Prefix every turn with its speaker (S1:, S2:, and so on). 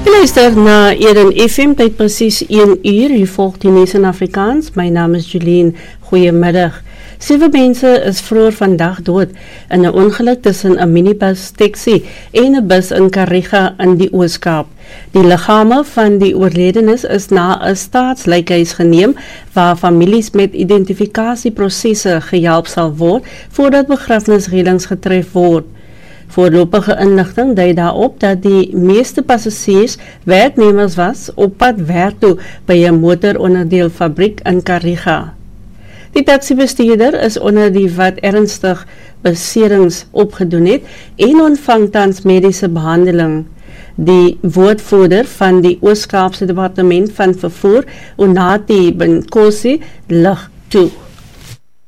S1: Je luistert na Eden FM, tyd precies 1 uur. U volgt die nuus in Afrikaans. My naam is Julien. Goeiemiddag. 7 mense is vroeër vandag dood in 'n ongeluk tussen 'n minibus taxi en 'n bus in Kariga in die Oos-Kaap. Die liggame van die oorledenes is na 'n staatslykhuis geneem waar families met identifikasieprosesse gehelp sal word voordat begrafnisreëlings getref word. Voorlopige inligting dui daarop dat die meeste passasiers werknemers was op pad werk toe by 'n motoronderdeelfabriek in Kariga. Die taxibestuurder is onder die wat ernstig beserings opgedoen het en ontvang tans mediese behandeling. Die woordvoerder van die Oos-Kaapse Departement van Vervoer, Unathi Benkosi, lig toe.